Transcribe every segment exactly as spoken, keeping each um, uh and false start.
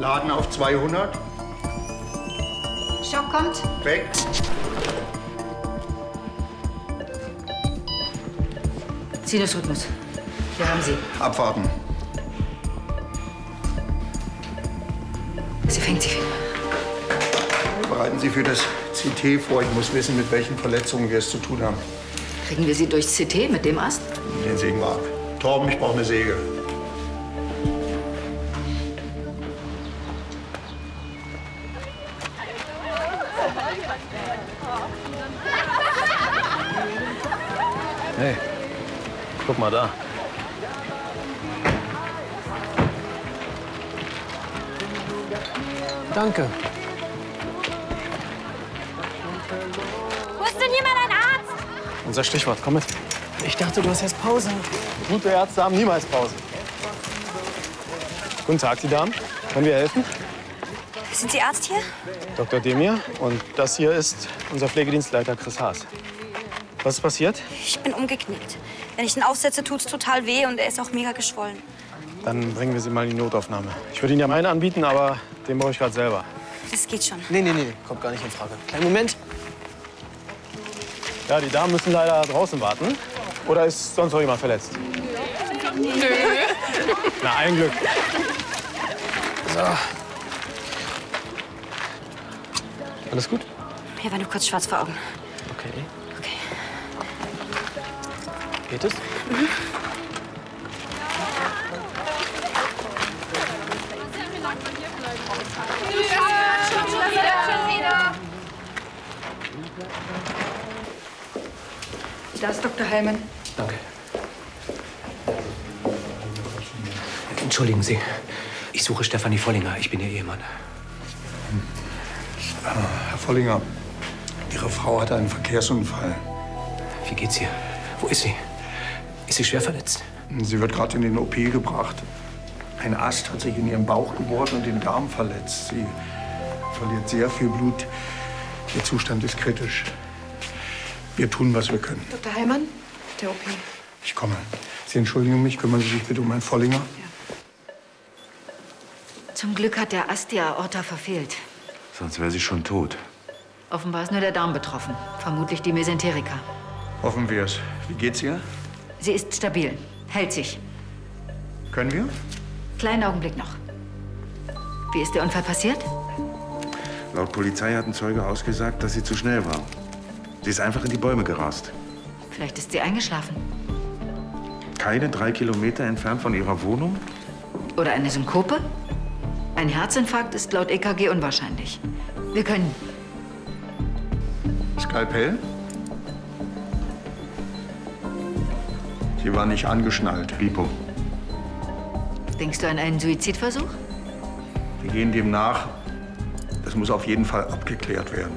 Laden auf zweihundert. Schock kommt. Weg. Sinusrhythmus. Wir haben Sie. Abwarten. Sie fängt sich. Bereiten Sie für das C T vor. Ich muss wissen, mit welchen Verletzungen wir es zu tun haben. Kriegen wir Sie durchs C T mit dem Ast? Den sägen wir ab. Torben, ich brauche eine Säge. Hey, guck mal da. Danke. Wo ist denn hier mal ein Arzt? Unser Stichwort, komm mit. Ich dachte, du hast jetzt Pause. Gute Ärzte haben niemals Pause. Guten Tag, die Damen. Können wir helfen? Sind Sie Arzt hier? Doktor Demir. Und das hier ist unser Pflegedienstleiter Chris Haas. Was ist passiert? Ich bin umgeknickt. Wenn ich ihn aufsetze, tut's total weh und er ist auch mega geschwollen. Dann bringen wir Sie mal in die Notaufnahme. Ich würde Ihnen ja meinen anbieten, aber den brauche ich gerade selber. Das geht schon. Nee, nee, nee, kommt gar nicht in Frage. Kleinen Moment. Ja, die Damen müssen leider draußen warten. Oder ist sonst noch jemand verletzt? Nö. Na, ein Glück. So. Alles gut? Mir war nur kurz schwarz vor Augen. Okay. Okay. Geht es? Mhm. Da ist Doktor Heilmann. Danke. Entschuldigen Sie. Ich suche Stefanie Vollinger. Ich bin Ihr Ehemann. Herr Vollinger, Ihre Frau hatte einen Verkehrsunfall. Wie geht's ihr? Wo ist sie? Ist sie schwer verletzt? Sie wird gerade in den O P gebracht. Ein Ast hat sich in ihren Bauch gebohrt und den Darm verletzt. Sie verliert sehr viel Blut. Ihr Zustand ist kritisch. Wir tun, was wir können. Doktor Heilmann, der O P. Ich komme. Sie entschuldigen mich. Kümmern Sie sich bitte um Herrn Vollinger. Ja. Zum Glück hat der Ast die Aorta verfehlt. Sonst wäre sie schon tot. Offenbar ist nur der Darm betroffen. Vermutlich die Mesenterica. Hoffen wir es. Wie geht's ihr? Sie ist stabil. Hält sich. Können wir? Kleinen Augenblick noch. Wie ist der Unfall passiert? Laut Polizei hat ein Zeuge ausgesagt, dass sie zu schnell war. Sie ist einfach in die Bäume gerast. Vielleicht ist sie eingeschlafen. Keine drei Kilometer entfernt von ihrer Wohnung? Oder eine Synkope? Ein Herzinfarkt ist laut E K G unwahrscheinlich. Wir können... Skalpell? Sie war nicht angeschnallt. Bipo. Denkst du an einen Suizidversuch? Wir gehen dem nach. Das muss auf jeden Fall abgeklärt werden.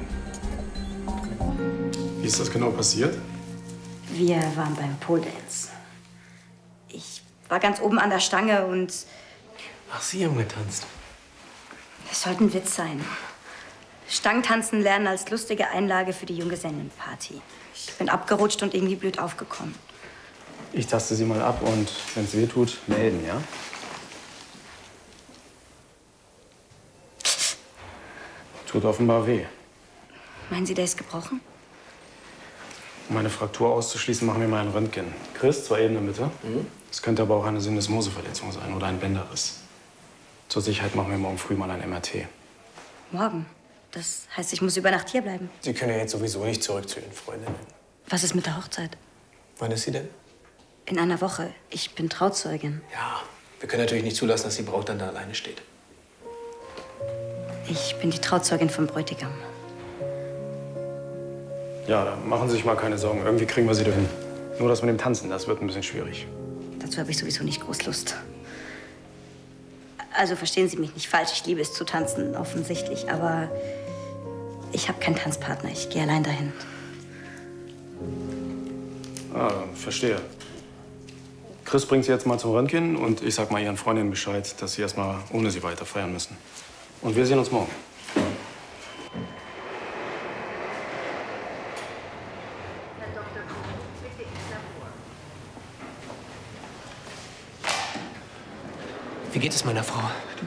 Wie ist das genau passiert? Wir waren beim Pole Dance. Ich war ganz oben an der Stange und Ach, Sie haben getanzt. es sollte ein Witz sein. Stangentanzen lernen als lustige Einlage für die Junggesellenparty. Ich bin abgerutscht und irgendwie blöd aufgekommen. Ich taste Sie mal ab und wenn es weh tut, melden, ja? Tut offenbar weh. Meinen Sie, der ist gebrochen? Um eine Fraktur auszuschließen, machen wir mal ein Röntgen. Chris, zwei Ebenen bitte. Es könnte aber auch eine Syndesmoseverletzung sein oder ein Bänderriss. Zur Sicherheit machen wir morgen früh mal ein M R T. Morgen. Das heißt, ich muss über Nacht hier bleiben. Sie können ja jetzt sowieso nicht zurück zu Ihren Freundinnen. Was ist mit der Hochzeit? Wann ist sie denn? In einer Woche. Ich bin Trauzeugin. Ja, wir können natürlich nicht zulassen, dass die Braut dann da alleine steht. Ich bin die Trauzeugin vom Bräutigam. Ja, da machen Sie sich mal keine Sorgen. Irgendwie kriegen wir Sie dahin. Nur das mit dem Tanzen, das wird ein bisschen schwierig. Dazu habe ich sowieso nicht groß Lust. Also verstehen Sie mich nicht falsch. Ich liebe es zu tanzen, offensichtlich. Aber ich habe keinen Tanzpartner. Ich gehe allein dahin. Ah, verstehe. Chris bringt Sie jetzt mal zum Röntgen und ich sag mal Ihren Freundinnen Bescheid, dass Sie erst mal ohne Sie weiter feiern müssen. Und wir sehen uns morgen. Wie geht es meiner Frau?